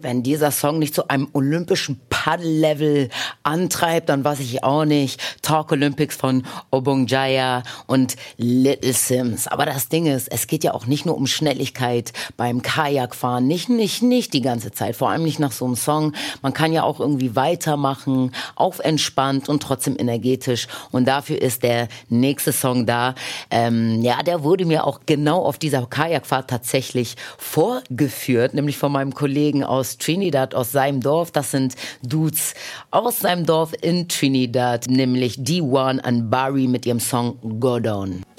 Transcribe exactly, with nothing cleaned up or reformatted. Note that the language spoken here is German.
Wenn dieser Song nicht zu einem olympischen Paddle-Level antreibt, dann weiß ich auch nicht. Talk Olympics von Obong Jaya und Little Sims. Aber das Ding ist, es geht ja auch nicht nur um Schnelligkeit beim Kajakfahren. Nicht, nicht, nicht die ganze Zeit. Vor allem nicht nach so einem Song. Man kann ja auch irgendwie weitermachen, auf entspannt und trotzdem energetisch. Und dafür ist der nächste Song da. Ähm, ja, der wurde mir auch genau auf dieser Kajakfahrt tatsächlich vorgeführt, nämlich von meinem Kollegen aus Trinidad, aus seinem Dorf. Das sind Dudes aus seinem Dorf in Trinidad, nämlich D one und Barry mit ihrem Song Go Down.